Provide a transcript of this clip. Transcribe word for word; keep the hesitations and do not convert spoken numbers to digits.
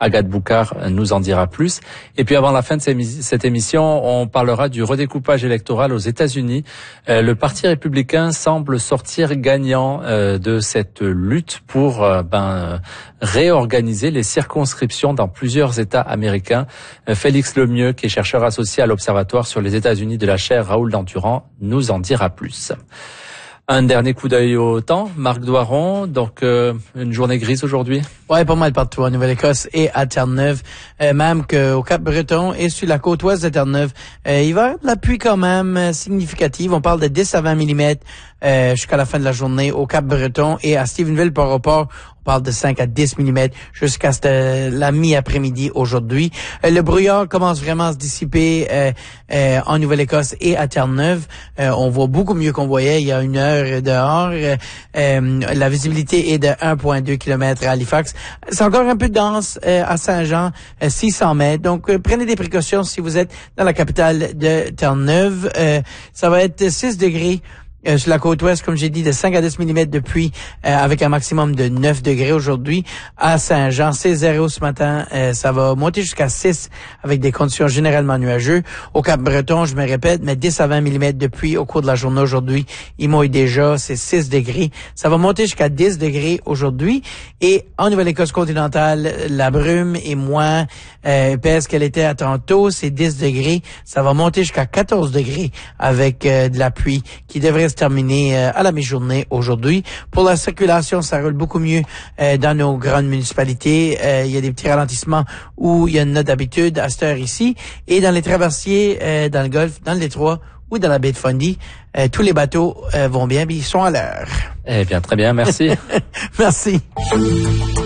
Agathe Boucard nous en dira plus. Et puis avant la fin de cette émission, on parlera du redécoupage électoral aux États-Unis. Euh, le Parti républicain semble sortir gagnant euh, de cette lutte pour euh, ben, réorganiser les circonscriptions dans plusieurs États américains. Euh, Félix Lemieux, qui est chercheur associé à l'Observatoire sur les États-Unis de la chaire Raoul Dandurand, nous en dira plus. Un dernier coup d'œil au temps, Marc Doiron, donc euh, une journée grise aujourd'hui. Ouais, pas mal partout en Nouvelle-Écosse et à Terre-Neuve, euh, même qu'au Cap-Breton et sur la côte ouest de Terre-Neuve, euh, il va y avoir de la pluie quand même euh, significative. On parle de dix à vingt millimètres euh, jusqu'à la fin de la journée au Cap-Breton et à Stephenville-Port-au-Port. On parle de cinq à dix millimètres jusqu'à euh, la mi-après-midi aujourd'hui. Euh, le brouillard commence vraiment à se dissiper euh, euh, en Nouvelle-Écosse et à Terre-Neuve. Euh, on voit beaucoup mieux qu'on voyait il y a une heure dehors. Euh, euh, la visibilité est de un virgule deux kilomètres à Halifax. C'est encore un peu dense euh, à Saint-Jean, euh, six cents mètres. Donc, euh, prenez des précautions si vous êtes dans la capitale de Terre-Neuve. Euh, ça va être six degrés. Euh, sur la côte ouest, comme j'ai dit, de cinq à dix millimètres de pluie euh, avec un maximum de neuf degrés aujourd'hui. À Saint-Jean, c'est zéro ce matin. Euh, ça va monter jusqu'à six avec des conditions généralement nuageuses. Au Cap-Breton, je me répète, mais dix à vingt millimètres de pluie au cours de la journée aujourd'hui. Il mouille déjà, c'est six degrés. Ça va monter jusqu'à dix degrés aujourd'hui. Et en Nouvelle-Écosse continentale, la brume est moins euh, épaisse qu'elle était à tantôt. C'est dix degrés. Ça va monter jusqu'à quatorze degrés avec euh, de la pluie qui devrait se terminer euh, à la mi-journée aujourd'hui. Pour la circulation, ça roule beaucoup mieux euh, dans nos grandes municipalités. Euh, il y a des petits ralentissements où il y a une note d'habitude à cette heure ici. Et dans les traversiers, euh, dans le Golfe, dans le Détroit ou dans la baie de Fundy, euh, tous les bateaux euh, vont bien, mais ils sont à l'heure. Eh bien, très bien, merci. Merci.